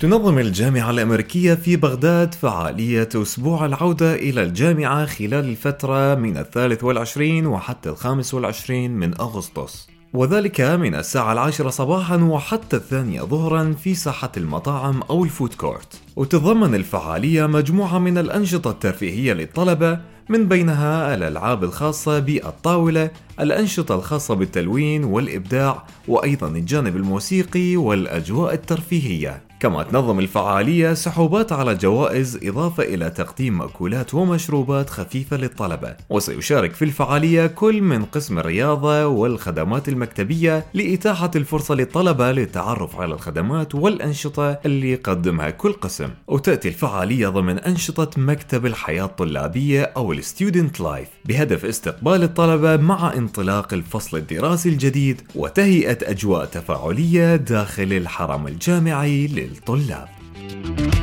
تنظم الجامعة الأمريكية في بغداد فعالية أسبوع العودة إلى الجامعة خلال الفترة من 23 وحتى 25 من أغسطس، وذلك من الساعة 10 صباحا وحتى 2 ظهرا في ساحة المطاعم أو الفود كورت. وتتضمن الفعالية مجموعة من الأنشطة الترفيهية للطلبة، من بينها الألعاب الخاصة بالطاولة، الأنشطة الخاصة بالتلوين والإبداع، وأيضا الجانب الموسيقي والأجواء الترفيهية. كما تنظم الفعالية سحوبات على جوائز، إضافة إلى تقديم مأكولات ومشروبات خفيفة للطلبة. وسيشارك في الفعالية كل من قسم الرياضة والخدمات المكتبية لإتاحة الفرصة للطلبة للتعرف على الخدمات والأنشطة اللي يقدمها كل قسم. وتأتي الفعالية ضمن أنشطة مكتب الحياة الطلابية أو الستودنت لايف، بهدف استقبال الطلبة مع انطلاق الفصل الدراسي الجديد وتهيئة أجواء تفاعلية داخل الحرم الجامعي للطلاب.